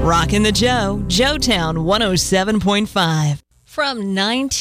Rockin' the Joe, Joetown 107.5. From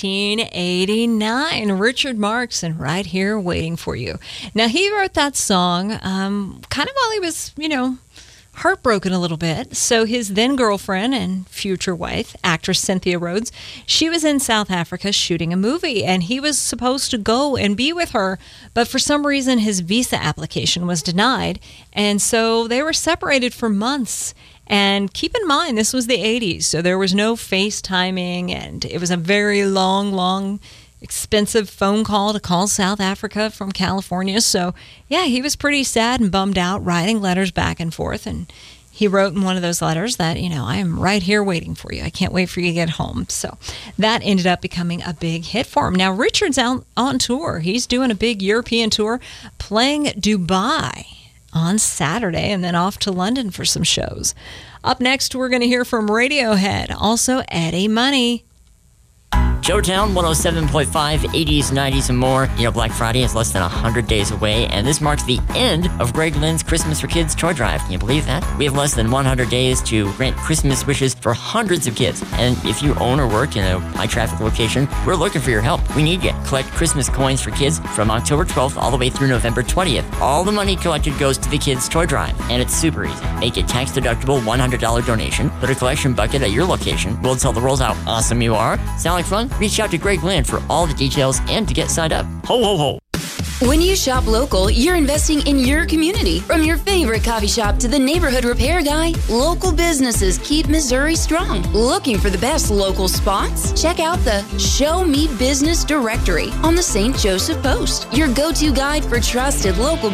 1989, Richard Marx, and Right Here Waiting for You. Now, he wrote that song kind of while he was, heartbroken a little bit. So his then girlfriend and future wife, actress Cynthia Rhodes, she was in South Africa shooting a movie, and he was supposed to go and be with her, but for some reason his visa application was denied, and so they were separated for months. And keep in mind, this was the 80s, so there was no FaceTiming, and it was a very long, expensive phone call to call South Africa from California. So, yeah, he was pretty sad and bummed out, writing letters back and forth. And he wrote in one of those letters that, I am right here waiting for you. I can't wait for you to get home. So that ended up becoming a big hit for him. Now, Richard's out on tour. He's doing a big European tour, playing Dubai on Saturday, and then off to London for some shows. Up next, we're going to hear from Radiohead, also Eddie Money. Joetown 107.5, 80s, 90s, and more. Black Friday is less than 100 days away, and this marks the end of Greg Lynn's Christmas for Kids toy drive. Can you believe that? We have less than 100 days to grant Christmas wishes for hundreds of kids. And if you own or work in a high-traffic location, we're looking for your help. We need you. Collect Christmas coins for kids from October 12th all the way through November 20th. All the money collected goes to the kids' toy drive, and it's super easy. Make a tax-deductible $100 donation. Put a collection bucket at your location. We'll tell the rolls how awesome you are. Sound like fun? Reach out to Greg Lynn for all the details and to get signed up. Ho, ho, ho. When you shop local, you're investing in your community. From your favorite coffee shop to the neighborhood repair guy, local businesses keep Missouri strong. Looking for the best local spots? Check out the Show Me Business directory on the St. Joseph Post, your go-to guide for trusted local